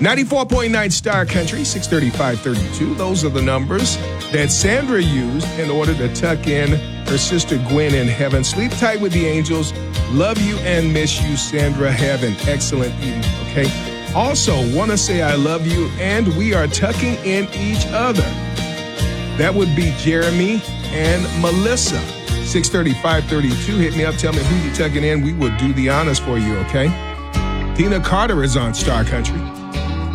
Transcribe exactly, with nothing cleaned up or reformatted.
ninety-four point nine Star Country, six thirty-five thirty-two. Those are the numbers that Sandra used in order to tuck in her sister Gwen in heaven. Sleep tight with the angels. Love you and miss you, Sandra. Have an excellent evening, okay? Also, want to say I love you, and we are tucking in each other. That would be Jeremy and Melissa. six thirty-five thirty-two. Hit me up. Tell me who you're tucking in. We will do the honors for you, okay? Tina Carter is on Star Country.